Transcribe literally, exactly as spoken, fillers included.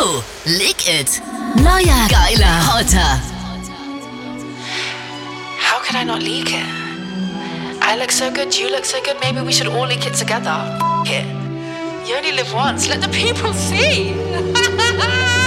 Oh, Lick It. Neuer, geiler, hotter. How could I not leak it? I look so good, you look so good, maybe we should all leak it together. F it. You only live once, let the people see.